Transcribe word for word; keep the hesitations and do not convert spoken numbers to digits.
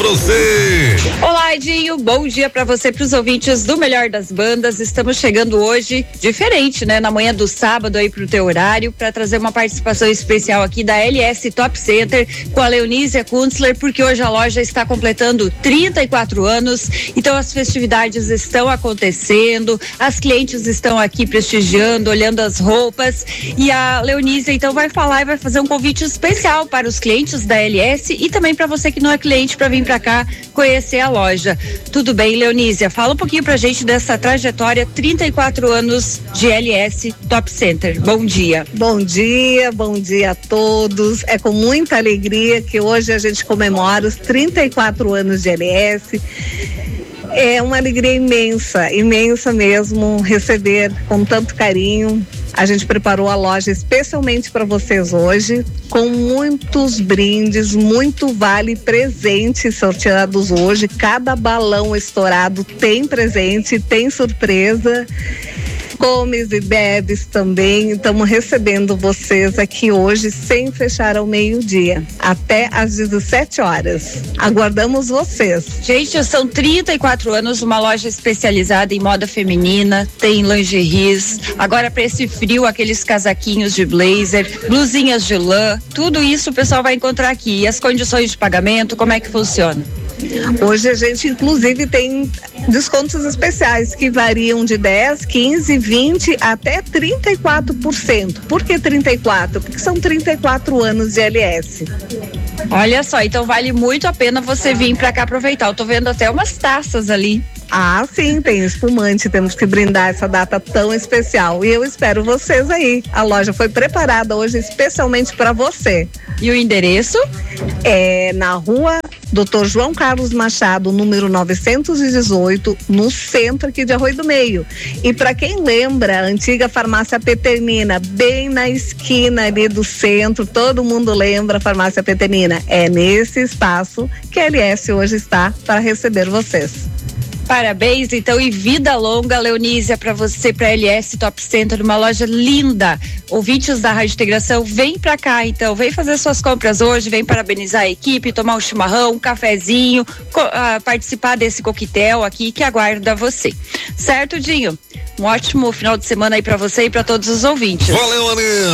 você. Olá, Edinho, bom dia pra você, pros ouvintes do Melhor das Bandas. Estamos chegando hoje, diferente, né? Na manhã do sábado aí pro teu horário, pra trazer uma participação especial aqui da L S Top Center com a Leonísia Kunstler, porque hoje a loja está completando trinta e quatro anos, então as festividades estão acontecendo, as clientes estão aqui prestigiando, olhando as roupas, e a Leonísia então vai falar e vai fazer um convite especial para os clientes da L S e também para você que não é cliente, para vir para cá conhecer a loja. Tudo bem, Leonísia? Fala um pouquinho pra gente dessa trajetória, trinta e quatro anos de L S Top Center. Bom dia. Bom dia, bom dia a todos. É com muita alegria que hoje a gente comemora os trinta e quatro anos de L S. É uma alegria imensa, imensa mesmo, receber com tanto carinho. A gente preparou a loja especialmente para vocês hoje, com muitos brindes, muito vale presente sorteados hoje. Cada balão estourado tem presente, tem surpresa. Comes e bebes também. Estamos recebendo vocês aqui hoje sem fechar ao meio-dia, até às dezessete horas. Aguardamos vocês. Gente, são trinta e quatro anos, uma loja especializada em moda feminina, tem lingeries. Agora para esse frio, aqueles casaquinhos de blazer, blusinhas de lã, tudo isso o pessoal vai encontrar aqui. E as condições de pagamento, como é que funciona? Hoje a gente inclusive tem descontos especiais que variam de dez, quinze, vinte até trinta e quatro por cento. Por que trinta e quatro? Porque são trinta e quatro anos de L S. Olha só, então vale muito a pena você vir pra cá aproveitar. Eu tô vendo até umas taças ali. Ah, sim, tem espumante, temos que brindar essa data tão especial e eu espero vocês aí. A loja foi preparada hoje especialmente para você. E o endereço? É na rua doutor João Carlos Machado, número novecentos e dezoito, no centro aqui de Arroio do Meio. E para quem lembra, a antiga farmácia Petenina, bem na esquina ali do centro, todo mundo lembra a farmácia Petenina. É nesse espaço que a L S hoje está para receber vocês. Parabéns, então, e vida longa, Leonísia, para você, para L S Top Center, uma loja linda. Ouvintes da Rádio Integração, vem pra cá, então, vem fazer suas compras hoje, vem parabenizar a equipe, tomar um chimarrão, um cafezinho, co- uh, participar desse coquetel aqui que aguarda você. Certo, Dinho? Um ótimo final de semana aí para você e para todos os ouvintes. Valeu, Aninha.